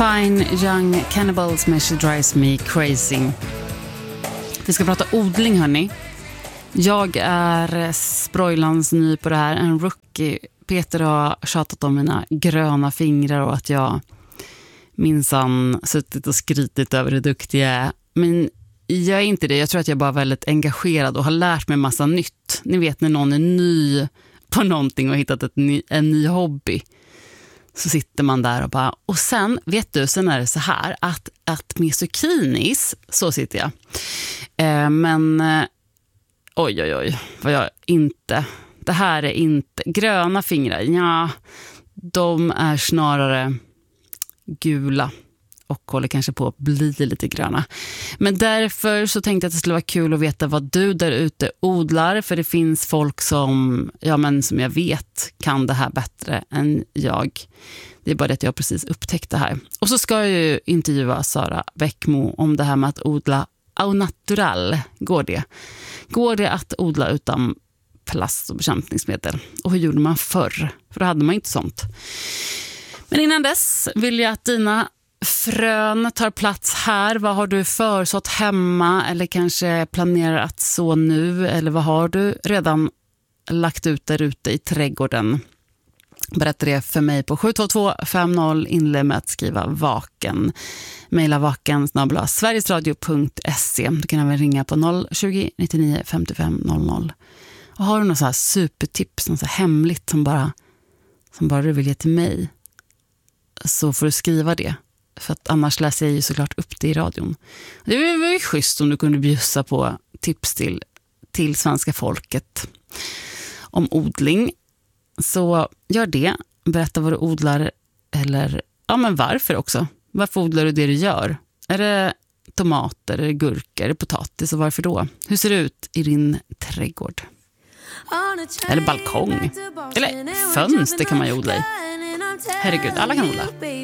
Fine Young Cannibals med She Drives Me Crazy. Vi ska prata odling, hörni. Jag är sprojlans ny på det här, en rookie. Peter har tjatat om mina gröna fingrar och att jag minsann suttit och skrytit över hur duktig jag är. Men jag är inte det. Jag tror att jag bara är väldigt engagerad och har lärt mig massa nytt. Ni vet när någon är ny på någonting och har hittat en ny hobby. Så sitter man där och bara... Och sen, vet du, sen är det så här att med zucchinis, så sitter jag. Men oj, vad jag inte... Det här är inte... Gröna fingrar, ja, de är snarare gula och håller kanske på att bli lite gröna. Men därför så tänkte jag att det skulle vara kul att veta vad du där ute odlar, för det finns folk som jag vet kan det här bättre än jag. Det är bara det att jag precis upptäckt det här. Och så ska jag ju intervjua Sara Bäckmo om det här med att odla au natural. Går det att odla utan plast och bekämpningsmedel? Och hur gjorde man förr? För då hade man inte sånt. Men innan dess vill jag att dina frön tar plats här. Vad har du försått hemma eller kanske planerar att så nu? Eller vad har du redan lagt ut där ute i trädgården? Berätta det för mig på 72250. Inled med att skriva vaken. Maila vaken@sverigesradio.se. Du kan även ringa på 020 99 55 00. Och har du något så här supertips, något så här hemligt som bara du vill ge till mig, så får du skriva det. För att annars läser jag ju såklart upp det i radion. Det är ju schysst om du kunde bjussa på tips till svenska folket om odling. Så gör det. Berätta vad du odlar, eller men varför också. Varför odlar du det du gör? Är det tomater, är det gurkor, är det potatis, och varför då? Hur ser det ut i din trädgård? Eller balkong. Eller fönster kan man ju odla i. Herregud, alla kan odla.